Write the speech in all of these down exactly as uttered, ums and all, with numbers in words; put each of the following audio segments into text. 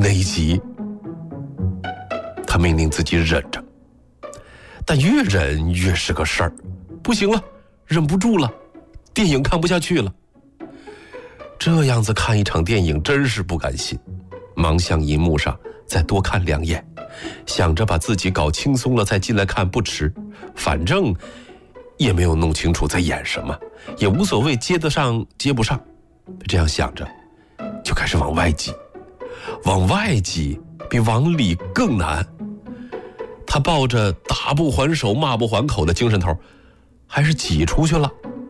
那一集，他命令自己忍着，但越忍越是个事儿，不行了，忍不住了，电影看不下去了。这样子看一场电影真是不甘心，忙向银幕上再多看两眼，想着把自己搞轻松了再进来看不迟，反正也没有弄清楚在演什么，也无所谓接得上接不上。这样想着就开始往外挤，往外挤比往里更难。他抱着打不还手骂不还口的精神头，还是挤出去了。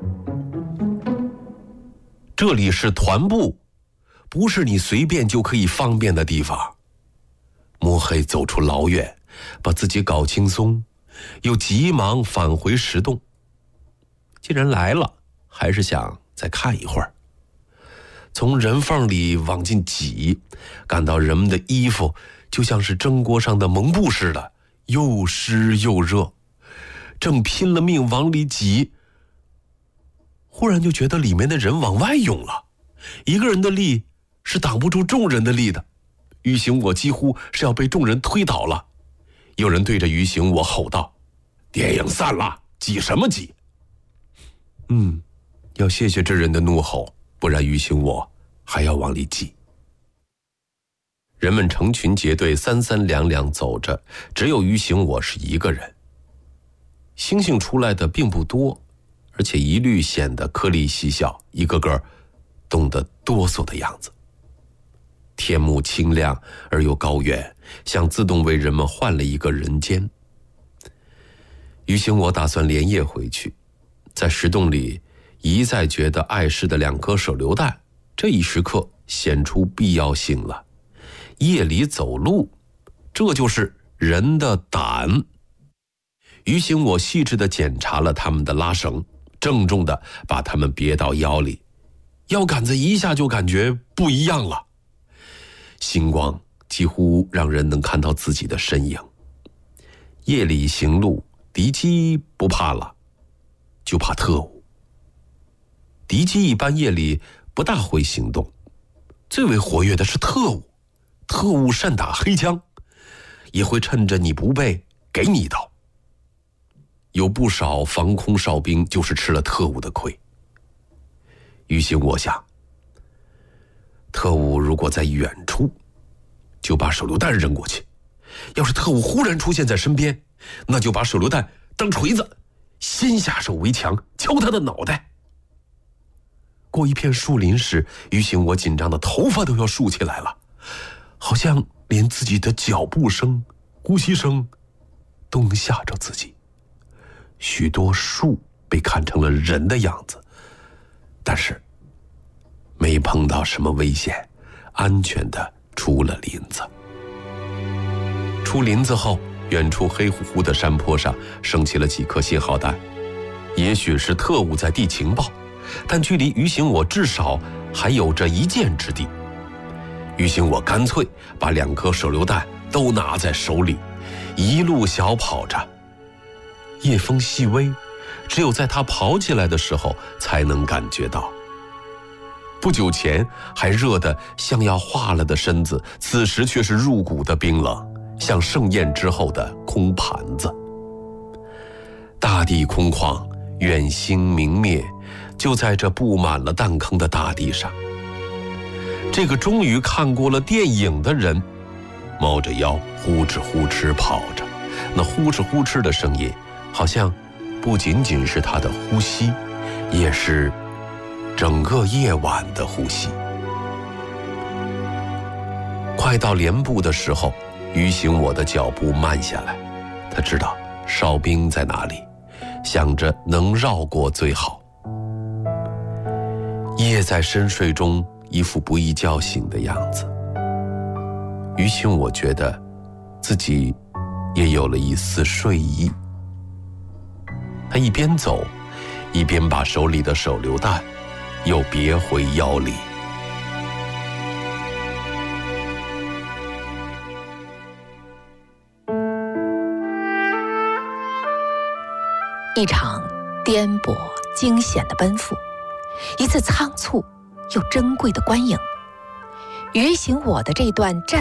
这里是团部，不是你随便就可以方便的地方。摸黑走出老远，把自己搞轻松，又急忙返回石洞。既然来了，还是想再看一会儿。从人缝里往进挤，感到人们的衣服就像是蒸锅上的蒙布似的，又湿又热，正拼了命往里挤，忽然就觉得里面的人往外涌了，一个人的力是挡不住众人的力的，于行我几乎是要被众人推倒了。有人对着于行我吼道：“电影散了，挤什么挤？”嗯，要谢谢这人的怒吼，不然于行我还要往里挤。人们成群结队，三三两两走着，只有于行我是一个人。星星出来的并不多，而且一律显得颗粒细小，一个个冻得哆嗦的样子。天幕清亮而又高远，像自动为人们换了一个人间。于行我打算连夜回去，在石洞里一再觉得碍事的两颗手榴弹，这一时刻显出必要性了。夜里走路，这就是人的胆。于行我细致地检查了他们的拉绳，郑重地把他们别到腰里，腰杆子一下就感觉不一样了，星光几乎让人能看到自己的身影。夜里行路，敌机不怕了，就怕特务。敌机一般夜里不大会行动，最为活跃的是特务。特务善打黑枪，也会趁着你不备给你一刀。有不少防空哨兵就是吃了特务的亏。于行我想，特务如果在远处，就把手榴弹扔过去；要是特务忽然出现在身边，那就把手榴弹当锤子，先下手为强，敲他的脑袋。过一片树林时，于行我紧张的头发都要竖起来了，好像连自己的脚步声、呼吸声都能吓着自己。许多树被看成了人的样子，但是没碰到什么危险，安全的出了林子。出林子后，远处黑乎乎的山坡上升起了几颗信号弹，也许是特务在递情报，但距离于行我至少还有着一箭之地。于行我干脆把两颗手榴弹都拿在手里，一路小跑着。夜风细微，只有在他跑起来的时候才能感觉到。不久前还热得像要化了的身子，此时却是入骨的冰冷，像盛宴之后的空盘子。大地空旷，远星明灭，就在这布满了弹坑的大地上。这个终于看过了电影的人，猫着腰呼哧呼哧跑着，那呼哧呼哧的声音，好像不仅仅是他的呼吸，也是整个夜晚的呼吸。快到连部的时候，于行我的脚步慢下来，他知道哨兵在哪里，想着能绕过最好。夜在深睡中，一副不易叫醒的样子。于行我觉得自己也有了一丝睡意。他一边走，一边把手里的手榴弹又别回腰里。 一场颠簸惊险的奔赴，一次仓促又珍贵的观影。于行我的这段战